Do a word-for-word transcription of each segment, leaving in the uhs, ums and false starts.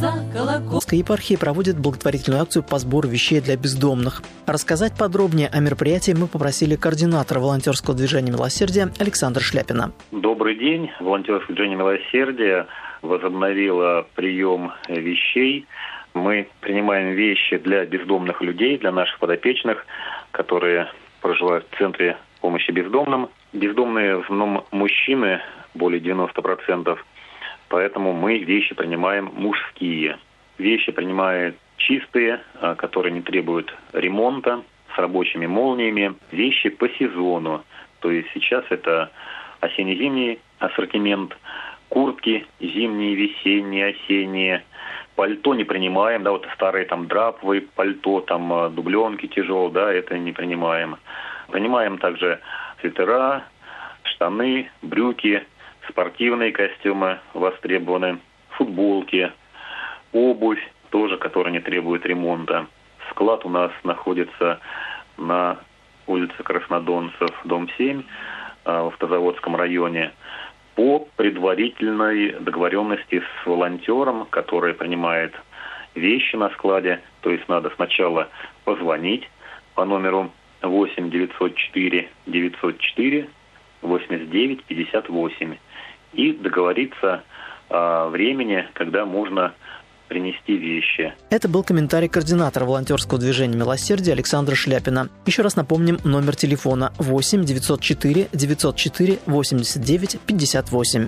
Московская епархия проводит благотворительную акцию по сбору вещей для бездомных. Рассказать подробнее о мероприятии мы попросили координатора волонтерского движения «Милосердие» Александра Шляпина. Добрый день. Волонтерское движение «Милосердие» возобновило прием вещей. Мы принимаем вещи для бездомных людей, для наших подопечных, которые проживают в центре помощи бездомным. Бездомные в основном мужчины, более девяносто процентов, поэтому мы вещи принимаем мужские. Вещи принимают чистые, которые не требуют ремонта, с рабочими молниями. Вещи по сезону, то есть сейчас это осенне-зимний ассортимент, куртки зимние, весенние, осенние. Пальто не принимаем, да, вот старые там драповые пальто, там дубленки тяжелые, да, это не принимаем. Принимаем также свитера, штаны, брюки, спортивные костюмы востребованы, футболки, обувь тоже, которая не требует ремонта. Склад у нас находится на улице Краснодонцев, дом семь, в Автозаводском районе. По предварительной договоренности с волонтером, который принимает вещи на складе, то есть надо сначала позвонить по номеру восемь девятьсот четыре девятьсот четыре восемьдесят девять пятьдесят восемь и договориться о времени, когда можно принести вещи. Это был комментарий координатора волонтерского движения «Милосердие» Александра Шляпина. Еще раз напомним номер телефона восемь девятьсот четыре девятьсот четыре восемьдесят девять пятьдесят восемь.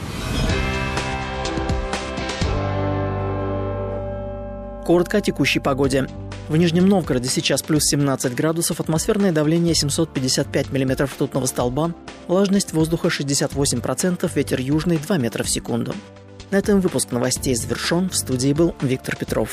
Коротко о текущей погоде. В Нижнем Новгороде сейчас плюс семнадцать градусов, атмосферное давление семьсот пятьдесят пять миллиметров ртутного столба, влажность воздуха шестьдесят восемь процентов, ветер южный два метра в секунду. На этом выпуск новостей завершен. В студии был Виктор Петров.